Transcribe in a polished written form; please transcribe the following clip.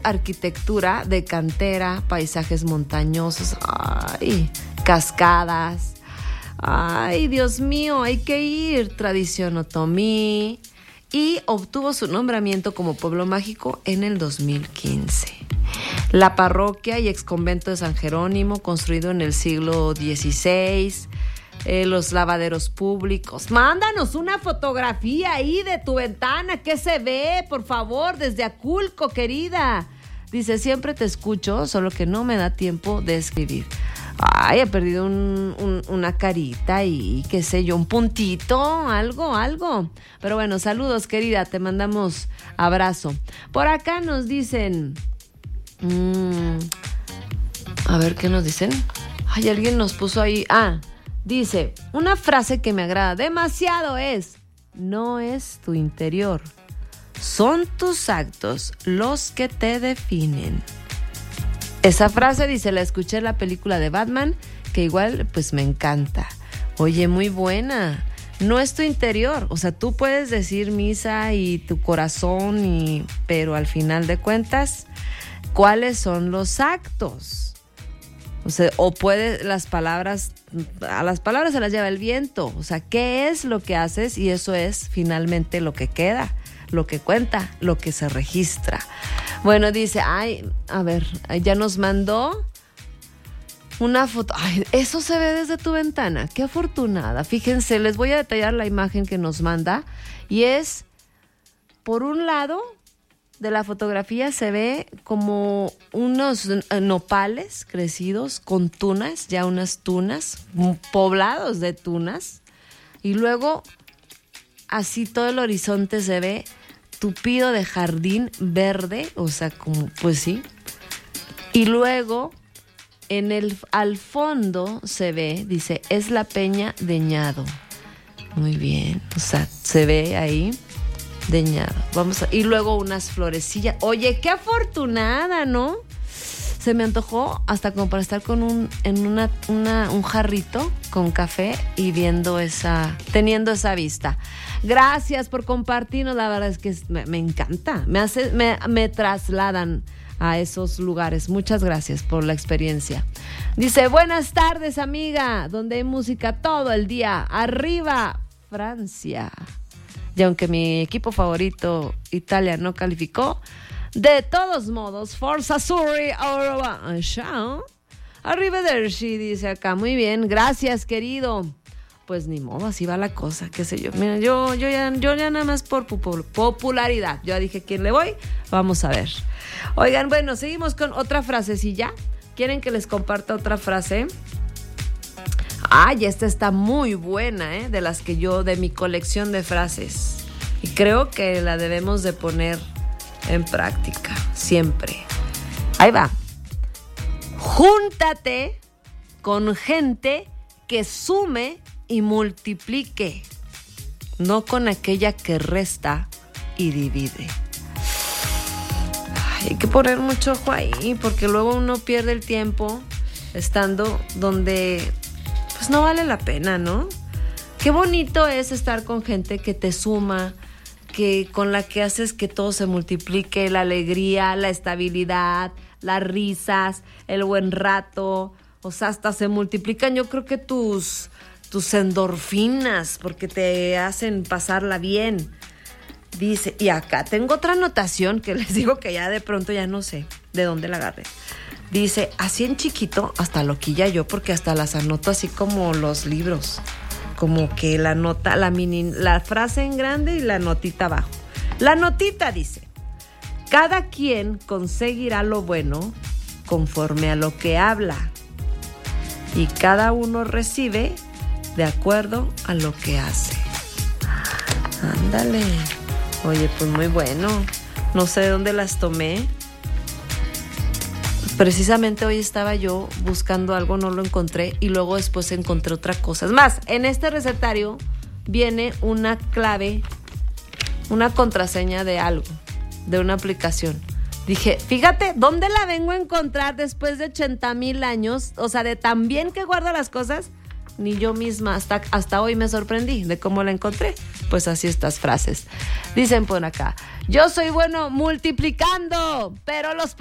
arquitectura de cantera, paisajes montañosos, ay, cascadas. Ay, Dios mío, hay que ir. Tradición otomí. Y obtuvo su nombramiento como pueblo mágico en el 2015. La parroquia y exconvento de San Jerónimo, construido en el siglo XVI. Los lavaderos públicos. Mándanos una fotografía ahí de tu ventana. ¿Qué se ve? Por favor, desde Aculco, querida. Dice, siempre te escucho, solo que no me da tiempo de escribir. Ay, he perdido una carita y qué sé yo, un puntito, algo. Pero bueno, saludos, querida, te mandamos abrazo. Por acá nos dicen... a ver, ¿qué nos dicen? Ay, alguien nos puso ahí... dice, una frase que me agrada demasiado es... No es tu interior, son tus actos los que te definen. Esa frase, dice, la escuché en la película de Batman, que igual, pues me encanta. Oye, muy buena. No es tu interior, o sea, tú puedes decir misa y tu corazón, pero al final de cuentas, ¿cuáles son los actos? O sea, a las palabras se las lleva el viento. O sea, ¿qué es lo que haces? Y eso es finalmente lo que queda, lo que cuenta, lo que se registra. Bueno, dice, a ver, ya nos mandó una foto. Ay, eso se ve desde tu ventana. Qué afortunada. Fíjense, les voy a detallar la imagen que nos manda. Y es, por un lado de la fotografía se ve como unos nopales crecidos con tunas, ya unas tunas, poblados de tunas. Y luego, así todo el horizonte se ve tupido de jardín verde, o sea, como, pues sí. Y luego, al fondo se ve, dice, es la Peña de Ñado. Muy bien, o sea, se ve ahí Deñado. Y luego unas florecillas. Oye, qué afortunada, ¿no? Se me antojó hasta como para estar con un jarrito con café y teniendo esa vista. Gracias por compartirnos, la verdad es que me encanta. Me trasladan a esos lugares. Muchas gracias por la experiencia. Dice, buenas tardes, amiga, donde hay música todo el día. Arriba, Francia. Y aunque mi equipo favorito, Italia, no calificó, de todos modos, Forza Azzurri, chao. Arrivederci, dice acá. Muy bien, gracias, querido. Pues ni modo, así va la cosa, qué sé yo. Mira, yo ya nada más por popularidad. Yo dije, ¿quién le voy? Vamos a ver. Oigan, bueno, seguimos con otra frasecilla. ¿Quieren que les comparta otra frase? Ay, esta está muy buena, de mi colección de frases. Y creo que la debemos de poner en práctica, siempre. Ahí va. Júntate con gente que sume y multiplique, no con aquella que resta y divide. Ay, hay que poner mucho ojo ahí, porque luego uno pierde el tiempo estando donde pues no vale la pena, ¿no? Qué bonito es estar con gente que te suma, con la que haces que todo se multiplique, la alegría, la estabilidad, las risas, el buen rato, o sea, hasta se multiplican, yo creo que tus endorfinas, porque te hacen pasarla bien. Dice, y acá tengo otra anotación que les digo que ya de pronto ya no sé de dónde la agarré. Dice, así en chiquito, hasta loquilla yo, porque hasta las anoto así como los libros. Como que la nota, la frase en grande y la notita abajo. La notita dice, cada quien conseguirá lo bueno conforme a lo que habla. Y cada uno recibe de acuerdo a lo que hace. Ándale. Oye, pues muy bueno. No sé de dónde las tomé. Precisamente hoy estaba yo buscando algo, no lo encontré y luego después encontré otra cosa. Es más, en este recetario viene una clave, una contraseña de algo, de una aplicación. Dije, fíjate, ¿dónde la vengo a encontrar después de 80,000 años? O sea, de tan bien que guardo las cosas, ni yo misma hasta hoy me sorprendí de cómo la encontré. Pues así estas frases. Dicen por acá, yo soy bueno multiplicando, pero los